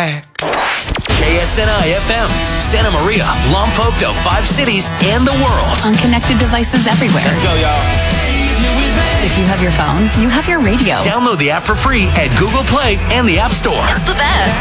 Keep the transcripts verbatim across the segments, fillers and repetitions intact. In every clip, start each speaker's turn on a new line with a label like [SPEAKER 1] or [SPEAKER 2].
[SPEAKER 1] back. K S N I F M, Santa Maria, Lompoc, the five cities, and the world.
[SPEAKER 2] On connected devices everywhere.
[SPEAKER 1] Let's go, y'all.
[SPEAKER 2] If you have your phone, you have your radio.
[SPEAKER 1] Download the app for free at Google Play and the App Store.
[SPEAKER 2] It's the best.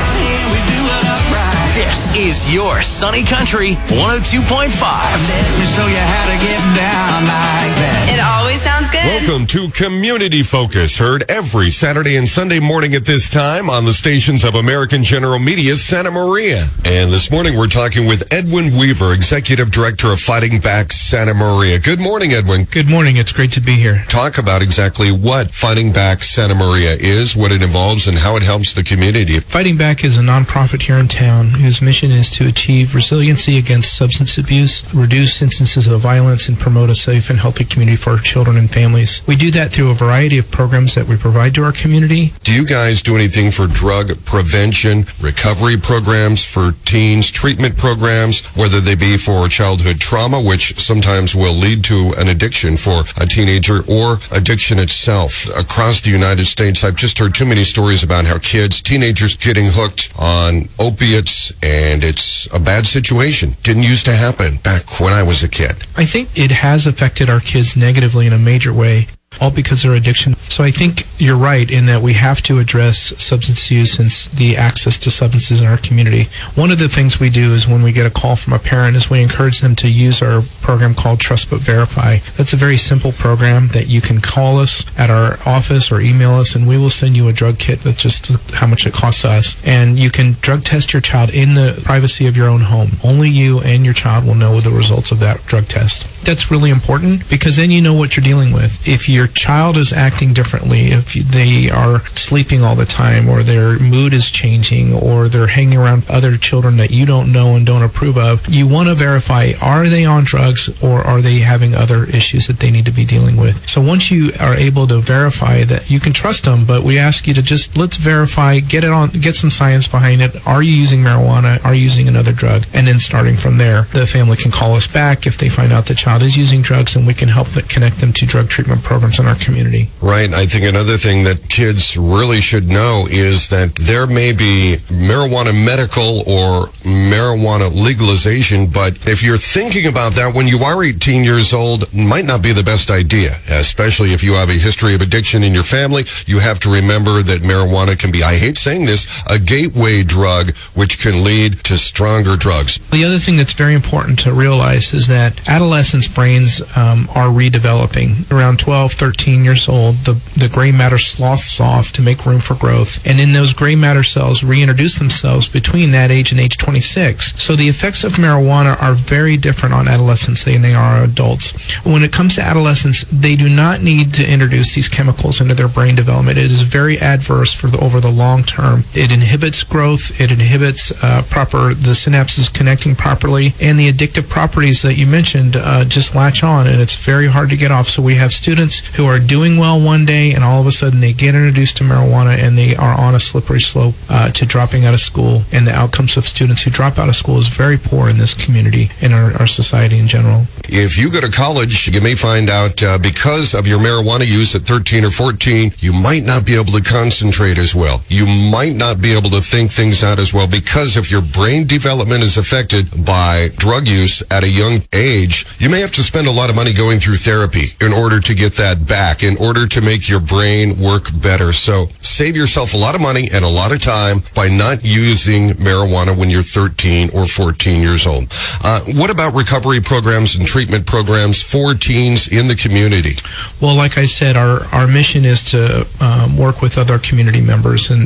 [SPEAKER 1] This is your Sunny Country one oh two point five.
[SPEAKER 3] Let me show you how to get down like that.
[SPEAKER 2] It always sounds good.
[SPEAKER 4] Welcome to Community Focus, heard every Saturday and Sunday morning at this time on the stations of American General Media, Santa Maria. And this morning we're talking with Edwin Weaver, Executive Director of Fighting Back Santa Maria. Good morning, Edwin.
[SPEAKER 5] Good morning. It's great to be here.
[SPEAKER 4] Talk about exactly what Fighting Back Santa Maria is, what it involves, and how it helps the community.
[SPEAKER 5] Fighting Back is a nonprofit here in town whose mission is to achieve resiliency against substance abuse, reduce instances of violence, and promote a safe and healthy community for our children and families. We do that through a variety of programs that we provide to our community.
[SPEAKER 4] Do you guys do anything for drug prevention, recovery programs for teens, treatment programs, whether they be for childhood trauma, which sometimes will lead to an addiction for a teenager, or addiction itself? Across the United States, I've just heard too many stories about how kids, teenagers getting hooked on opiates, and it's a bad situation. Didn't used to happen back when I was a kid.
[SPEAKER 5] I think it has affected our kids negatively in a major way, all because of their addiction. So I think you're right in that we have to address substance use and the access to substances in our community. One of the things we do is when we get a call from a parent is we encourage them to use our program called Trust But Verify. That's a very simple program that you can call us at our office or email us, and we will send you a drug kit. That's just how much it costs us. And you can drug test your child in the privacy of your own home. Only you and your child will know the results of that drug test. That's really important because then you know what you're dealing with. If your child is acting differently, if they are sleeping all the time, or their mood is changing, or they're hanging around other children that you don't know and don't approve of, you want to verify, are they on drugs or are they having other issues that they need to be dealing with? So once you are able to verify that, you can trust them, but we ask you to just, let's verify, get it on, get some science behind it. Are you using marijuana? Are you using another drug? And then starting from there, the family can call us back if they find out the child is using drugs, and we can help connect them to drug treatment programs in our community.
[SPEAKER 4] Right. I think another thing that kids really should know is that there may be marijuana medical or marijuana legalization, but if you're thinking about that when you are eighteen years old, it might not be the best idea, especially if you have a history of addiction in your family. You have to remember that marijuana can be, I hate saying this, a gateway drug, which can lead to stronger drugs.
[SPEAKER 5] The other thing that's very important to realize is that adolescents' brains um, are redeveloping. Around twelve, thirteen years old, the, the gray matter sloughs off to make room for growth. And in those gray matter cells reintroduce themselves between that age and age twenty-six. So the effects of marijuana are very different on adolescents than they are on adults. When it comes to adolescents, they do not need to introduce these chemicals into their brain development. It is very adverse for the, over the long term. It inhibits growth. It inhibits uh, proper the synapses connecting properly, and the addictive properties that you mentioned uh, just latch on, and it's very hard to get off. So we have students who are doing well one day, and all of a sudden they get introduced to marijuana, and they are on a slippery slope uh, to dropping out of school. And the outcomes of students who drop out of school is very poor in this community, in our, our society in general.
[SPEAKER 4] If you go to college, you may find out uh, because of your marijuana use at thirteen or fourteen, you might not be able to concentrate as well. You might not be able to think things out as well because if your brain development is affected by drug use at a young age, you may have to spend a lot of money going through therapy in order to get that back, in order to make your brain work better. So save yourself a lot of money and a lot of time by not using marijuana when you're thirteen or fourteen years old. Uh, what about recovery programs and treatment programs for teens in the community?
[SPEAKER 5] Well, like I said, our, our mission is to um, work with other community members, and